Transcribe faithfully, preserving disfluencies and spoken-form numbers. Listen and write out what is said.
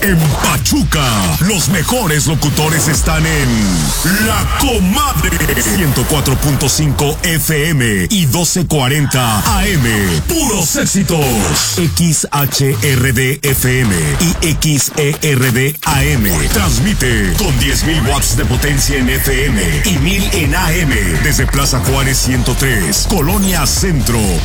En Pachuca, los mejores locutores están en La Comadre. ciento cuatro punto cinco F M y doce cuarenta A M. Puros éxitos. X H R D F M y X E R D A M. Transmite con diez mil watts de potencia en F M y mil en A M. Desde Plaza Juárez ciento tres, Colonia Centro.